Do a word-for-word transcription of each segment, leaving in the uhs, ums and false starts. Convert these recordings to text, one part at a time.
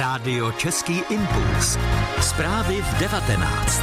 Rádio Český impuls. Zprávy v devatenáct.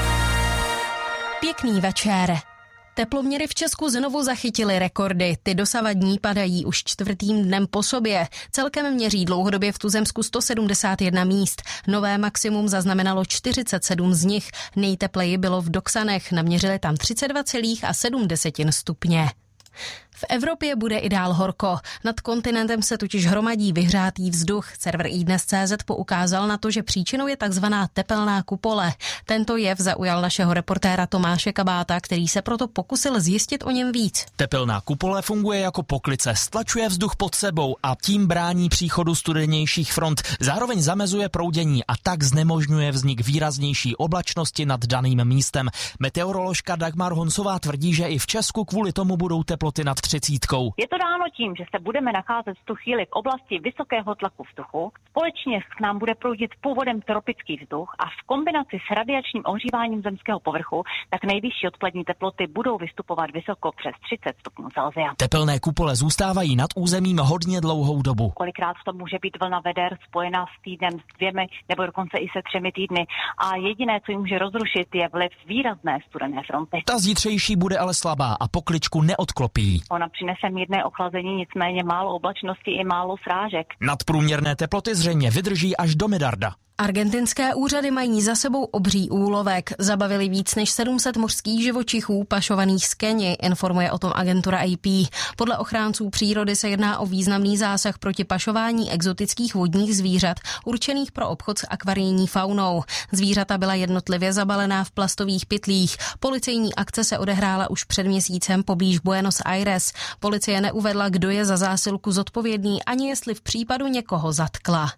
Pěkný večer. Teploměry v Česku znovu zachytily rekordy. Ty dosavadní padají už čtvrtým dnem po sobě. Celkem měří dlouhodobě v tuzemsku sto sedmdesát jedna míst. Nové maximum zaznamenalo čtyřicet sedm z nich. Nejtepleji bylo v Doksanech. Naměřili tam třicet dva celá sedm stupně. V Evropě bude i dál horko. Nad kontinentem se totiž hromadí vyhřátý vzduch. Server iDnes tečka cé zet poukázal na to, že příčinou je takzvaná tepelná kupole. Tento jev zaujal našeho reportéra Tomáše Kabáta, který se proto pokusil zjistit o něm víc. Tepelná kupole funguje jako poklice, stlačuje vzduch pod sebou a tím brání příchodu studenějších front. Zároveň zamezuje proudění a tak znemožňuje vznik výraznější oblačnosti nad daným místem. Meteoroložka Dagmar Honsová tvrdí, že i v Česku kvůli tomu budou teploty nad třicítkou. Je to dáno tím, že se budeme nacházet v tu chvíli v oblasti vysokého tlaku vzduchu. Společně k nám bude proudit původem tropický vzduch a v kombinaci s radiačním ohříváním zemského povrchu, tak nejvyšší odpolední teploty budou vystupovat vysoko přes třicet stupňů Celsia. Tepelné kupole zůstávají nad územím hodně dlouhou dobu. Kolikrát v tom může být vlna veder spojená s týdnem, s dvěmi nebo dokonce i se třemi týdny. A jediné, co ji může rozrušit, je vliv výrazné studené fronty. Ta zítřejší bude ale slabá a pokličku neodklopí. Ona přinese mírné ochlazení, nicméně málo oblačnosti i málo srážek. Nadprůměrné teploty zřejmě vydrží až do Medarda. Argentinské úřady mají za sebou obří úlovek. Zabavili víc než sedm set mořských živočichů pašovaných z Keni, informuje o tom agentura A P. Podle ochránců přírody se jedná o významný zásah proti pašování exotických vodních zvířat, určených pro obchod s akvarijní faunou. Zvířata byla jednotlivě zabalená v plastových pytlích. Policejní akce se odehrála už před měsícem poblíž Buenos Aires. Policie neuvedla, kdo je za zásilku zodpovědný, ani jestli v případu někoho zatkla.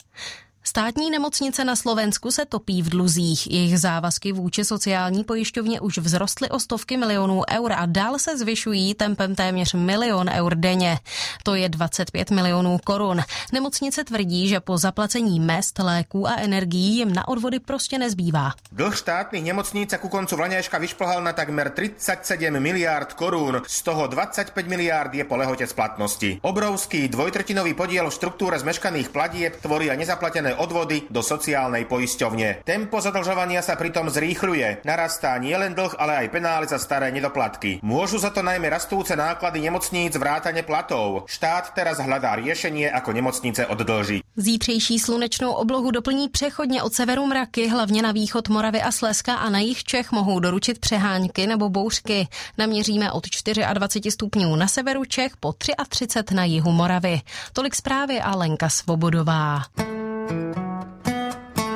Státní nemocnice na Slovensku se topí v dluzích. Jejich závazky vůči sociální pojišťovně už vzrostly o stovky milionů eur a dál se zvyšují tempem téměř milion eur denně. To je dvacet pět milionů korun. Nemocnice tvrdí, že po zaplacení mezd, léků a energií jim na odvody prostě nezbývá. Dlh štátnych nemocníc sa ku koncu vlaňajška vyšplhal na takmer tridsaťsedem miliárd korún. Z toho dvadsaťpäť miliárd je po lehote splatnosti. Obrovský dvojtretinový podiel v štruktúre zmeškaných platieb tvoria nezaplatené odvody do sociálnej poisťovne. Tempo zadlžovania sa pritom zrýchľuje. Narastá nielen dlh, ale aj penále za staré nedoplatky. Môžu za to najmä rastúce náklady nemocníc vrátane platov. Štát teraz hľadá riešenie, ako nemocnice oddlží. Zítřejší slunečnou oblohu doplní přechodně od severu mraky, hlavně na východ Moravy a Slezska, a na jih Čech mohou doručit přehánky nebo bouřky. Naměříme od dvacet čtyři stupňů na severu Čech po třicet tři na jihu Moravy. Tolik zprávy a Lenka Svobodová.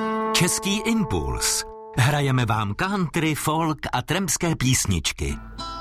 Český impuls. Hrajeme vám country, folk a trampské písničky.